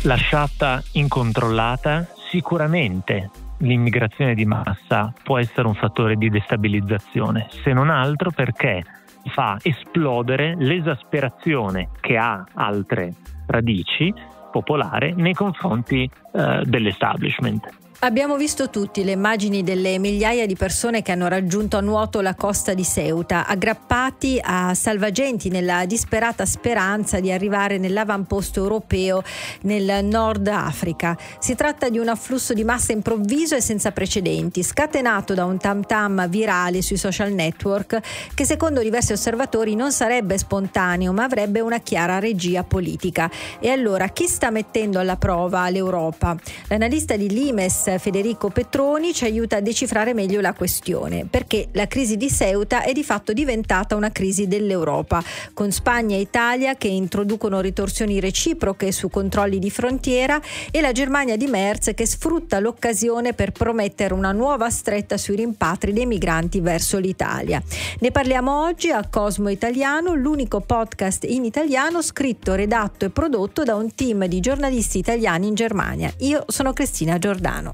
Lasciata incontrollata, sicuramente l'immigrazione di massa può essere un fattore di destabilizzazione, se non altro perché fa esplodere l'esasperazione che ha altre radici popolare nei confronti dell'establishment. Abbiamo visto tutti le immagini delle migliaia di persone che hanno raggiunto a nuoto la costa di Ceuta, aggrappati a salvagenti nella disperata speranza di arrivare nell'avamposto europeo nel Nord Africa. Si tratta di un afflusso di massa improvviso e senza precedenti, scatenato da un tam-tam virale sui social network che secondo diversi osservatori non sarebbe spontaneo ma avrebbe una chiara regia politica. E allora chi sta mettendo alla prova l'Europa? L'analista di Limes Federico Petroni ci aiuta a decifrare meglio la questione, perché la crisi di Ceuta è di fatto diventata una crisi dell'Europa, con Spagna e Italia che introducono ritorsioni reciproche su controlli di frontiera e la Germania di Merz che sfrutta l'occasione per promettere una nuova stretta sui rimpatri dei migranti verso l'Italia. Ne parliamo oggi a Cosmo Italiano, l'unico podcast in italiano scritto, redatto e prodotto da un team di giornalisti italiani in Germania. Io sono Cristina Giordano.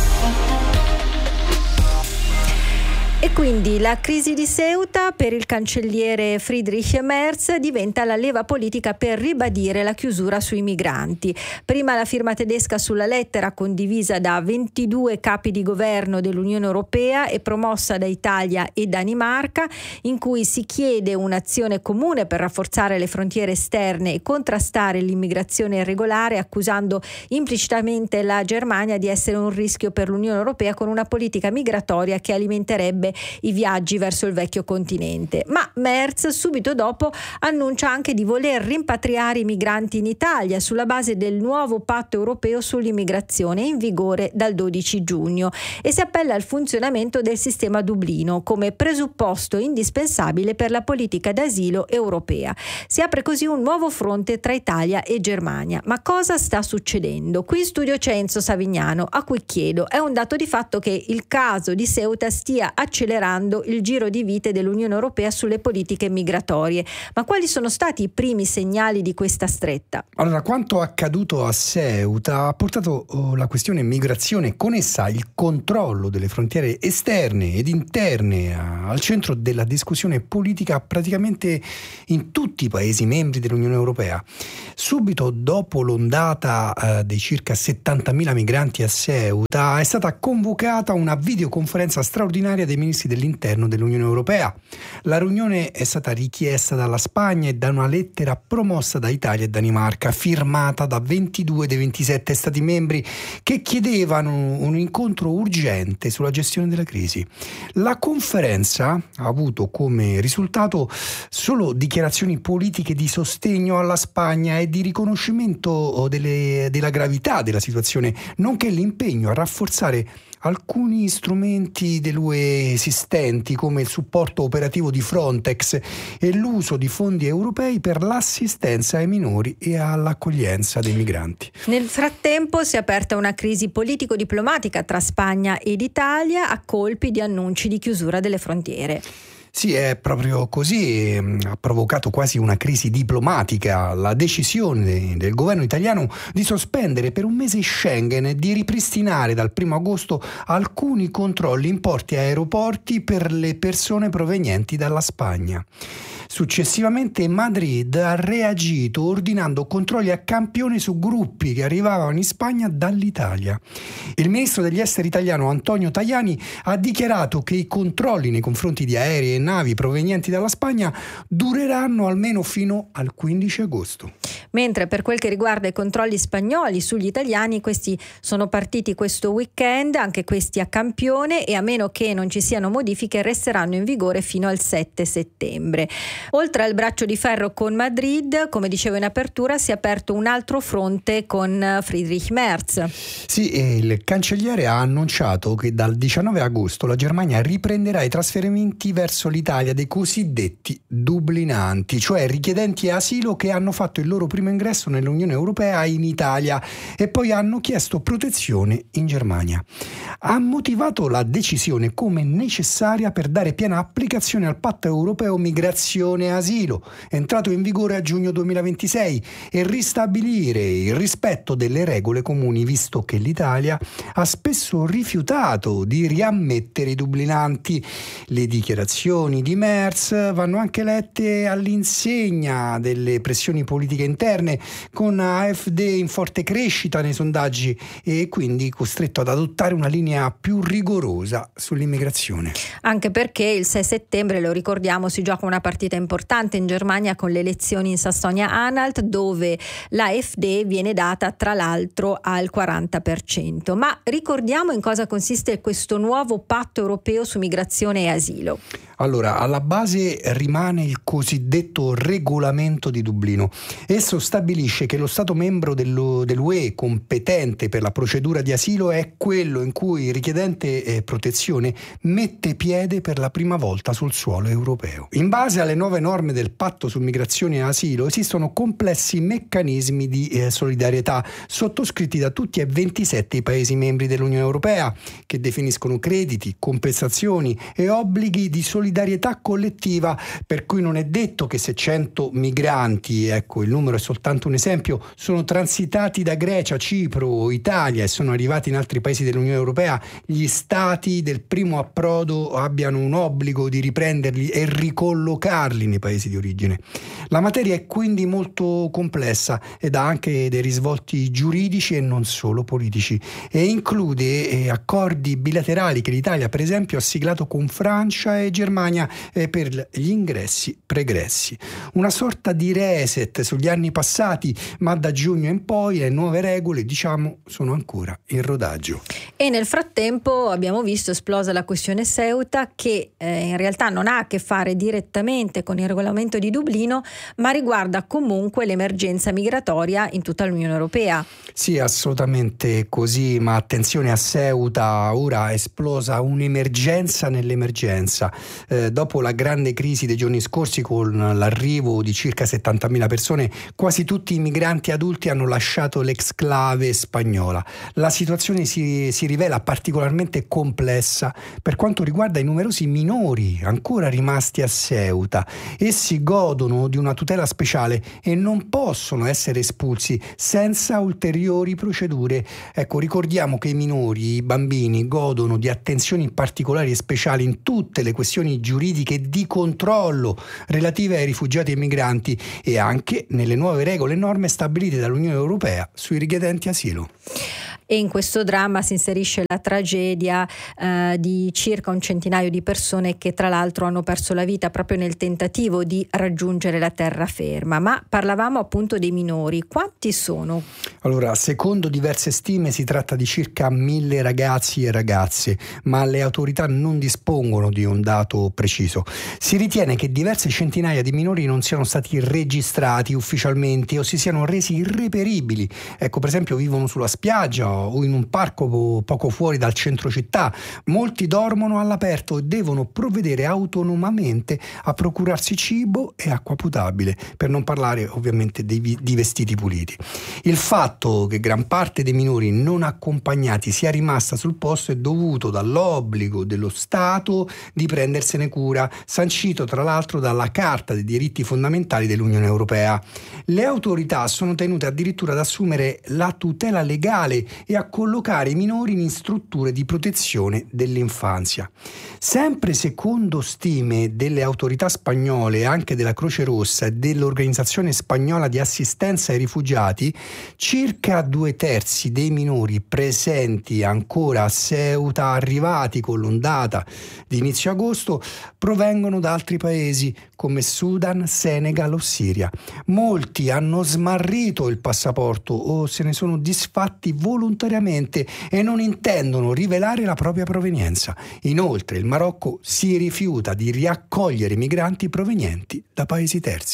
E quindi la crisi di Ceuta per il cancelliere Friedrich Merz diventa la leva politica per ribadire la chiusura sui migranti. Prima la firma tedesca sulla lettera condivisa da 22 capi di governo dell'Unione Europea e promossa da Italia e Danimarca, in cui si chiede un'azione comune per rafforzare le frontiere esterne e contrastare l'immigrazione irregolare, accusando implicitamente la Germania di essere un rischio per l'Unione Europea con una politica migratoria che alimenterebbe i viaggi verso il vecchio continente. Ma Merz subito dopo annuncia anche di voler rimpatriare i migranti in Italia sulla base del nuovo patto europeo sull'immigrazione in vigore dal 12 giugno e si appella al funzionamento del sistema Dublino come presupposto indispensabile per la politica d'asilo europea. Si apre così un nuovo fronte tra Italia e Germania. Ma cosa sta succedendo? Qui in studio c'è Enzo Savignano, a cui chiedo: è un dato di fatto che il caso di Ceuta stia accelerando il giro di vite dell'Unione Europea sulle politiche migratorie. Ma quali sono stati i primi segnali di questa stretta? Allora, quanto accaduto a Ceuta ha portato la questione migrazione, con essa il controllo delle frontiere esterne ed interne al centro della discussione politica praticamente in tutti i Paesi membri dell'Unione Europea. Subito dopo l'ondata dei circa 70.000 migranti a Ceuta è stata convocata una videoconferenza straordinaria dei ministri dell'interno dell'Unione Europea. La riunione è stata richiesta dalla Spagna e da una lettera promossa da Italia e Danimarca, firmata da 22 dei 27 Stati membri che chiedevano un incontro urgente sulla gestione della crisi. La conferenza ha avuto come risultato solo dichiarazioni politiche di sostegno alla Spagna e di riconoscimento della gravità della situazione, nonché l'impegno a rafforzare alcuni strumenti dell'UE esistenti come il supporto operativo di Frontex e l'uso di fondi europei per l'assistenza ai minori e all'accoglienza dei migranti. Nel frattempo si è aperta una crisi politico-diplomatica tra Spagna ed Italia a colpi di annunci di chiusura delle frontiere. Sì, è proprio così, ha provocato quasi una crisi diplomatica la decisione del governo italiano di sospendere per un mese Schengen e di ripristinare dal 1 agosto alcuni controlli in porti e aeroporti per le persone provenienti dalla Spagna. Successivamente Madrid ha reagito ordinando controlli a campione su gruppi che arrivavano in Spagna dall'Italia. Il ministro degli esteri italiano Antonio Tajani ha dichiarato che i controlli nei confronti di aerei e navi provenienti dalla Spagna dureranno almeno fino al 15 agosto. Mentre per quel che riguarda i controlli spagnoli sugli italiani, questi sono partiti questo weekend, anche questi a campione, e a meno che non ci siano modifiche resteranno in vigore fino al 7 settembre. Oltre al braccio di ferro con Madrid, come dicevo in apertura, si è aperto un altro fronte con Friedrich Merz. Sì, il cancelliere ha annunciato che dal 19 agosto la Germania riprenderà i trasferimenti verso l'Italia dei cosiddetti dublinanti, cioè richiedenti asilo che hanno fatto il loro primo primo ingresso nell'Unione Europea in Italia e poi hanno chiesto protezione in Germania. Ha motivato la decisione come necessaria per dare piena applicazione al Patto Europeo Migrazione e Asilo, entrato in vigore a giugno 2026, e ristabilire il rispetto delle regole comuni, visto che l'Italia ha spesso rifiutato di riammettere i dublinanti. Le dichiarazioni di Merz vanno anche lette all'insegna delle pressioni politiche interne, con AfD in forte crescita nei sondaggi e quindi costretto ad adottare una linea più rigorosa sull'immigrazione. Anche perché il 6 settembre, lo ricordiamo, si gioca una partita importante in Germania con le elezioni in Sassonia-Anhalt, dove l'AfD viene data tra l'altro al 40%. Ma ricordiamo in cosa consiste questo nuovo patto europeo su migrazione e asilo. Allora, alla base rimane il cosiddetto regolamento di Dublino. Esso stabilisce che lo Stato membro dell'UE competente per la procedura di asilo è quello in cui il richiedente protezione mette piede per la prima volta sul suolo europeo. In base alle nuove norme del patto su migrazione e asilo esistono complessi meccanismi di solidarietà sottoscritti da tutti e 27 i Paesi membri dell'Unione Europea, che definiscono crediti, compensazioni e obblighi di solidarietà collettiva, per cui non è detto che se 100 migranti, ecco il numero è soltanto un esempio, sono transitati da Grecia, Cipro o Italia e sono arrivati in altri paesi dell'Unione Europea, gli stati del primo approdo abbiano un obbligo di riprenderli e ricollocarli nei paesi di origine. La materia è quindi molto complessa ed ha anche dei risvolti giuridici e non solo politici, e include accordi bilaterali che l'Italia per esempio ha siglato con Francia e Germania per gli ingressi pregressi. Una sorta di reset sugli anni passati, ma da giugno in poi le nuove regole, sono ancora in rodaggio. E nel frattempo abbiamo visto esplosa la questione Ceuta, che in realtà non ha a che fare direttamente con il regolamento di Dublino, ma riguarda comunque l'emergenza migratoria in tutta l'Unione Europea. Sì, assolutamente così, ma attenzione, a Ceuta ora è esplosa un'emergenza nell'emergenza. Dopo la grande crisi dei giorni scorsi, con l'arrivo di circa 70.000 persone, quasi tutti i migranti adulti hanno lasciato l'exclave spagnola. La situazione si rivela particolarmente complessa per quanto riguarda i numerosi minori ancora rimasti a Ceuta. Essi godono di una tutela speciale e non possono essere espulsi senza ulteriori procedure. Ecco, ricordiamo che i minori, i bambini, godono di attenzioni particolari e speciali in tutte le questioni giuridiche di controllo relative ai rifugiati e migranti e anche nelle nuove regole e norme stabilite dall'Unione Europea sui richiedenti asilo. E in questo dramma si inserisce la tragedia di circa un centinaio di persone che tra l'altro hanno perso la vita proprio nel tentativo di raggiungere la terraferma. Ma parlavamo appunto dei minori. Quanti sono? Allora, secondo diverse stime si tratta di circa 1.000 ragazzi e ragazze, ma le autorità non dispongono di un dato preciso. Si ritiene che diverse centinaia di minori non siano stati registrati ufficialmente o si siano resi irreperibili. Ecco, per esempio, vivono sulla spiaggia o in un parco poco fuori dal centro città. Molti dormono all'aperto e devono provvedere autonomamente a procurarsi cibo e acqua potabile, per non parlare ovviamente di vestiti puliti. Il fatto che gran parte dei minori non accompagnati sia rimasta sul posto è dovuto dall'obbligo dello Stato di prendersene cura, sancito tra l'altro dalla Carta dei diritti fondamentali dell'Unione Europea. Le autorità sono tenute addirittura ad assumere la tutela legale e a collocare i minori in strutture di protezione dell'infanzia. Sempre secondo stime delle autorità spagnole e anche della Croce Rossa e dell'Organizzazione Spagnola di Assistenza ai Rifugiati, circa 2/3 dei minori presenti ancora a Ceuta, arrivati con l'ondata di inizio agosto, provengono da altri paesi come Sudan, Senegal o Siria. Molti hanno smarrito il passaporto o se ne sono disfatti volontariamente e non intendono rivelare la propria provenienza. Inoltre il Marocco si rifiuta di riaccogliere migranti provenienti da paesi terzi.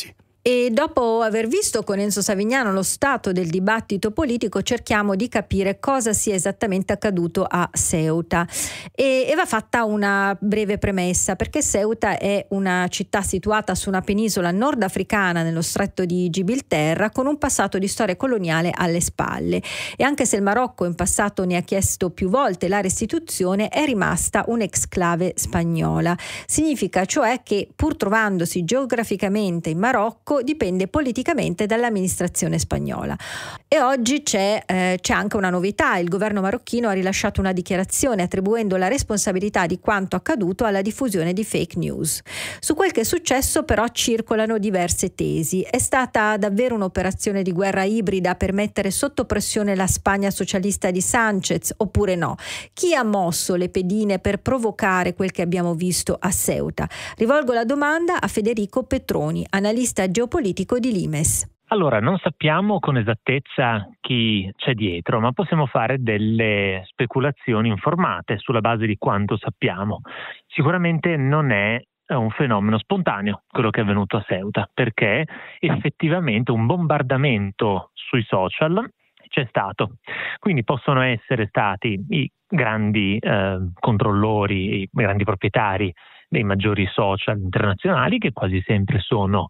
E dopo aver visto con Enzo Savignano lo stato del dibattito politico, cerchiamo di capire cosa sia esattamente accaduto a Ceuta. E va fatta una breve premessa, perché Ceuta è una città situata su una penisola nordafricana nello stretto di Gibilterra, con un passato di storia coloniale alle spalle. E anche se il Marocco in passato ne ha chiesto più volte la restituzione, è rimasta un'exclave spagnola. Significa cioè che, pur trovandosi geograficamente in Marocco, dipende politicamente dall'amministrazione spagnola. E oggi c'è anche una novità: il governo marocchino ha rilasciato una dichiarazione attribuendo la responsabilità di quanto accaduto alla diffusione di fake news. Su quel che è successo però circolano diverse tesi. È stata davvero un'operazione di guerra ibrida per mettere sotto pressione la Spagna socialista di Sánchez, oppure no? Chi ha mosso le pedine per provocare quel che abbiamo visto a Ceuta? Rivolgo la domanda a Federico Petroni, analista geopolitico di Limes. Allora, non sappiamo con esattezza chi c'è dietro, ma possiamo fare delle speculazioni informate sulla base di quanto sappiamo. Sicuramente non è un fenomeno spontaneo quello che è avvenuto a Ceuta, perché effettivamente un bombardamento sui social c'è stato. Quindi possono essere stati i grandi controllori, i grandi proprietari dei maggiori social internazionali, che quasi sempre sono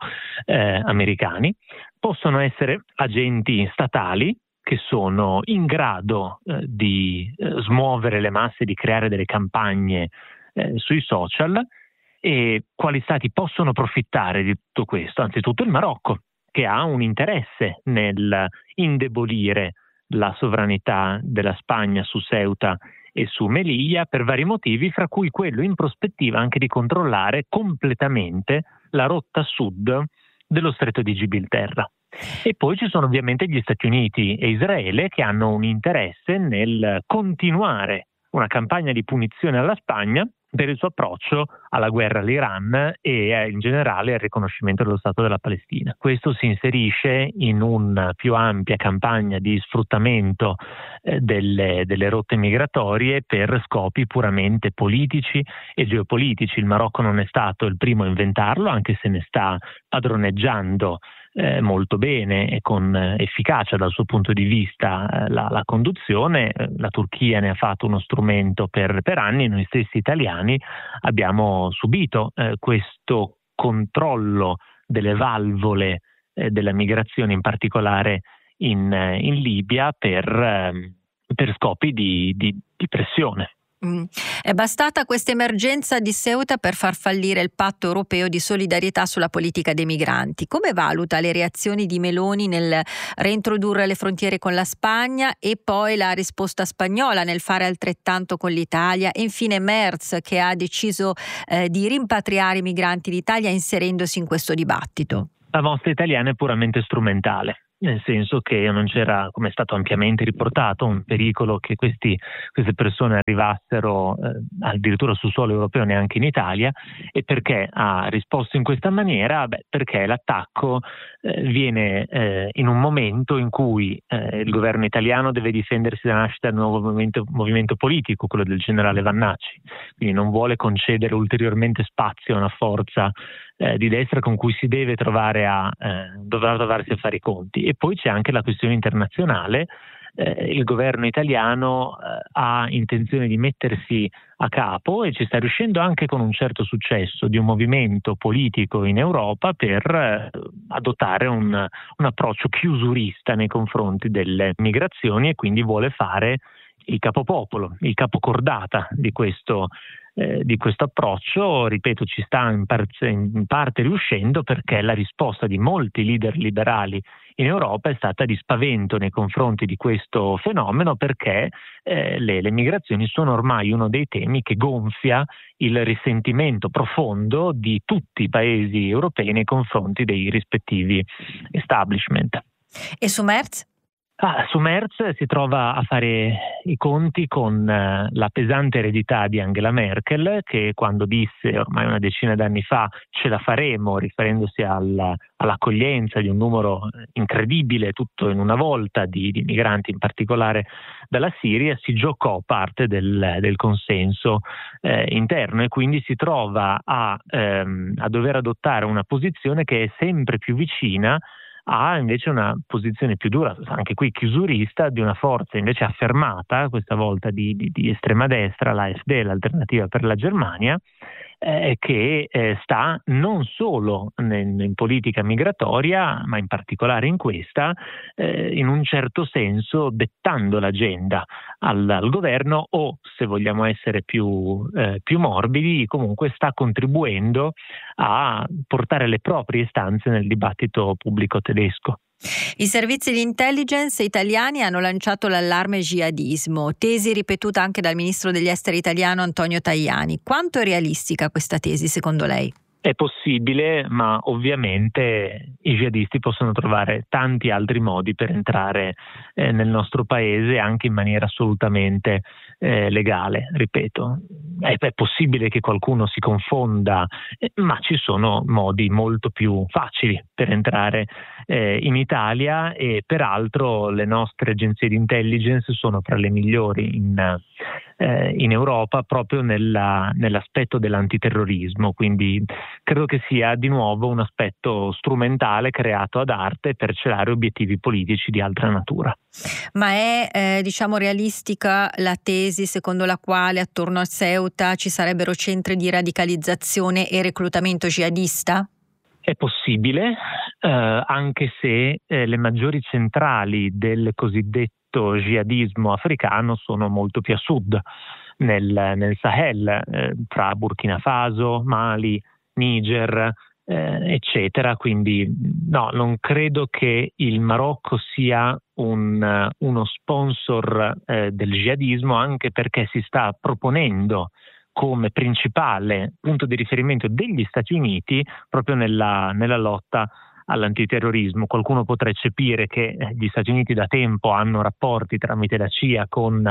americani, possono essere agenti statali che sono in grado di smuovere le masse, di creare delle campagne sui social. E quali stati possono approfittare di tutto questo? Anzitutto il Marocco, che ha un interesse nel indebolire la sovranità della Spagna su Ceuta e su Melilla per vari motivi, fra cui quello in prospettiva anche di controllare completamente la rotta sud dello stretto di Gibilterra. E poi ci sono ovviamente gli Stati Uniti e Israele, che hanno un interesse nel continuare una campagna di punizione alla Spagna per il suo approccio alla guerra all'Iran e in generale al riconoscimento dello Stato della Palestina. Questo si inserisce in una più ampia campagna di sfruttamento delle rotte migratorie per scopi puramente politici e geopolitici. Il Marocco non è stato il primo a inventarlo, anche se ne sta padroneggiando molto bene e con efficacia dal suo punto di vista la conduzione. La Turchia ne ha fatto uno strumento per anni. Noi stessi italiani abbiamo subito questo controllo delle valvole della migrazione, in particolare in Libia, per scopi di pressione. È bastata questa emergenza di Ceuta per far fallire il patto europeo di solidarietà sulla politica dei migranti. Come valuta le reazioni di Meloni nel reintrodurre le frontiere con la Spagna e poi la risposta spagnola nel fare altrettanto con l'Italia, e infine Merz, che ha deciso di rimpatriare i migranti d'Italia inserendosi in questo dibattito? La mossa italiana è puramente strumentale, nel senso che non c'era, come è stato ampiamente riportato, un pericolo che queste persone arrivassero addirittura sul suolo europeo, neanche in Italia. E perché ha risposto in questa maniera? Perché l'attacco viene in un momento in cui il governo italiano deve difendersi dalla nascita del nuovo movimento politico, quello del generale Vannacci, quindi non vuole concedere ulteriormente spazio a una forza di destra con cui si deve dovrà trovarsi a fare i conti. E poi c'è anche la questione internazionale. Il governo italiano ha intenzione di mettersi a capo, e ci sta riuscendo anche con un certo successo, di un movimento politico in Europa per adottare un approccio chiusurista nei confronti delle migrazioni, e quindi vuole fare il capopopolo, il capocordata di questo approccio. Ripeto, ci sta in parte riuscendo, perché la risposta di molti leader liberali in Europa è stata di spavento nei confronti di questo fenomeno, perché le migrazioni sono ormai uno dei temi che gonfia il risentimento profondo di tutti i paesi europei nei confronti dei rispettivi establishment. E su Merz? Su Merz si trova a fare i conti con la pesante eredità di Angela Merkel, che quando disse ormai una decina d'anni fa ce la faremo, riferendosi all'accoglienza di un numero incredibile, tutto in una volta, di migranti in particolare dalla Siria, si giocò parte del consenso interno e quindi si trova a dover adottare una posizione che è sempre più vicina ha invece una posizione più dura, anche qui chiusurista, di una forza invece affermata, questa volta di estrema destra, l'AfD, l'Alternativa per la Germania, che sta non solo in politica migratoria, ma in particolare in questa, in un certo senso dettando l'agenda al governo o, se vogliamo essere più morbidi, comunque sta contribuendo a portare le proprie istanze nel dibattito pubblico tedesco. I servizi di intelligence italiani hanno lanciato l'allarme jihadismo, tesi ripetuta anche dal ministro degli esteri italiano Antonio Tajani. Quanto è realistica questa tesi secondo lei? È possibile, ma ovviamente i jihadisti possono trovare tanti altri modi per entrare nel nostro paese anche in maniera assolutamente legale, ripeto. È possibile che qualcuno si confonda, ma ci sono modi molto più facili per entrare in Italia e peraltro le nostre agenzie di intelligence sono fra le migliori in Europa proprio nell'aspetto dell'antiterrorismo, quindi credo che sia di nuovo un aspetto strumentale creato ad arte per celare obiettivi politici di altra natura. Ma è realistica la tesi secondo la quale attorno a Ceuta ci sarebbero centri di radicalizzazione e reclutamento jihadista? È possibile, anche se le maggiori centrali del cosiddetto jihadismo africano sono molto più a sud, nel Sahel, fra Burkina Faso, Mali, Niger, eccetera. Quindi no, non credo che il Marocco sia uno sponsor del jihadismo, anche perché si sta proponendo come principale punto di riferimento degli Stati Uniti proprio nella lotta all'antiterrorismo. Qualcuno potrà eccepire che gli Stati Uniti da tempo hanno rapporti tramite la CIA con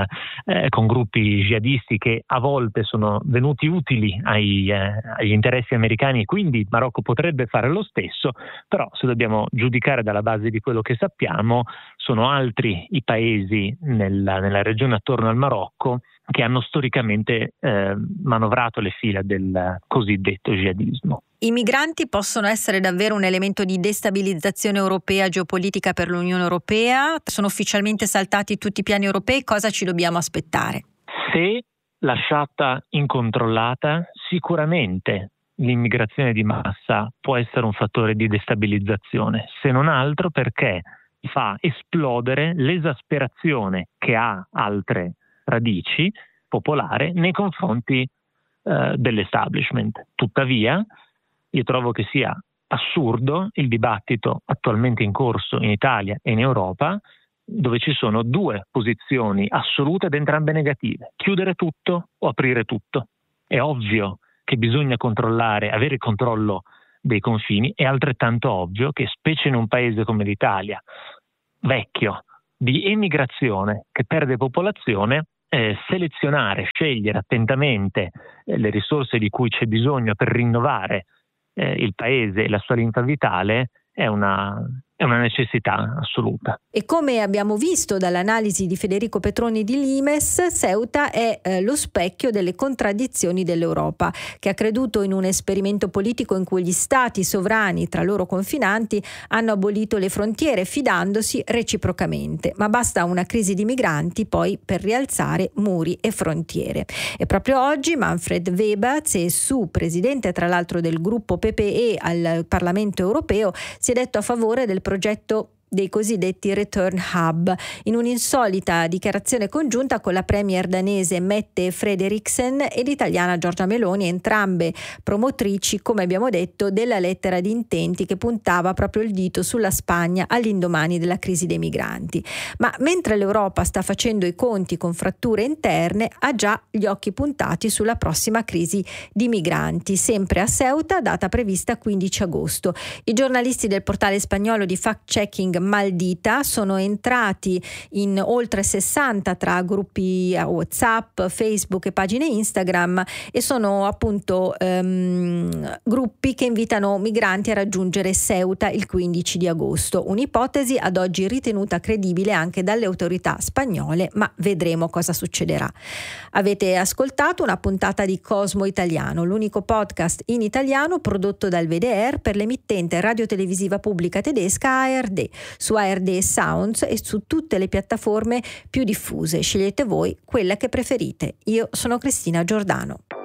gruppi jihadisti che a volte sono venuti utili agli interessi americani e quindi il Marocco potrebbe fare lo stesso, però se dobbiamo giudicare dalla base di quello che sappiamo sono altri i paesi nella regione attorno al Marocco che hanno storicamente manovrato le fila del cosiddetto jihadismo. I migranti possono essere davvero un elemento di destabilizzazione europea geopolitica per l'Unione Europea? Sono ufficialmente saltati tutti i piani europei? Cosa ci dobbiamo aspettare? Se lasciata incontrollata, sicuramente l'immigrazione di massa può essere un fattore di destabilizzazione, se non altro perché fa esplodere l'esasperazione che ha altre radici popolare nei confronti dell'establishment. Tuttavia, io trovo che sia assurdo il dibattito attualmente in corso in Italia e in Europa, dove ci sono due posizioni assolute ed entrambe negative: chiudere tutto o aprire tutto. È ovvio che bisogna avere controllo dei confini, è altrettanto ovvio che, specie in un paese come l'Italia, vecchio, di emigrazione che perde popolazione, selezionare, scegliere attentamente le risorse di cui c'è bisogno per rinnovare il paese e la sua linfa vitale è una necessità assoluta. E come abbiamo visto dall'analisi di Federico Petroni di Limes, Ceuta è lo specchio delle contraddizioni dell'Europa, che ha creduto in un esperimento politico in cui gli stati sovrani tra loro confinanti hanno abolito le frontiere fidandosi reciprocamente, ma basta una crisi di migranti poi per rialzare muri e frontiere. E proprio oggi Manfred Weber, CSU, presidente tra l'altro del gruppo PPE al Parlamento europeo, si è detto a favore del progetto dei cosiddetti Return Hub, in un'insolita dichiarazione congiunta con la premier danese Mette Frederiksen e l'italiana Giorgia Meloni, entrambe promotrici, come abbiamo detto, della lettera di intenti che puntava proprio il dito sulla Spagna all'indomani della crisi dei migranti. Ma mentre l'Europa sta facendo i conti con fratture interne, ha già gli occhi puntati sulla prossima crisi di migranti, sempre a Ceuta, data prevista 15 agosto. I giornalisti del portale spagnolo di fact-checking maldita, sono entrati in oltre 60 tra gruppi WhatsApp, Facebook e pagine Instagram, e sono appunto gruppi che invitano migranti a raggiungere Ceuta il 15 di agosto, un'ipotesi ad oggi ritenuta credibile anche dalle autorità spagnole, ma vedremo cosa succederà. Avete ascoltato una puntata di Cosmo Italiano, l'unico podcast in italiano prodotto dal WDR per l'emittente radiotelevisiva pubblica tedesca ARD, su ARD Sounds e su tutte le piattaforme più diffuse. Scegliete voi quella che preferite. Io sono Cristina Giordano.